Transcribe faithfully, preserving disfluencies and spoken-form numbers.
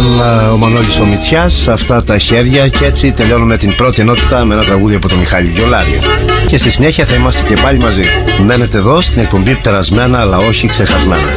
Ήταν ο Μανώλης ο Μητσιάς, αυτά τα χέρια, και έτσι τελειώνουμε την πρώτη ενότητα με ένα τραγούδι από τον Μιχάλη Βιολάρη. Και στη συνέχεια θα είμαστε και πάλι μαζί. Μένετε εδώ στην εκπομπή Περασμένα αλλά όχι ξεχασμένα.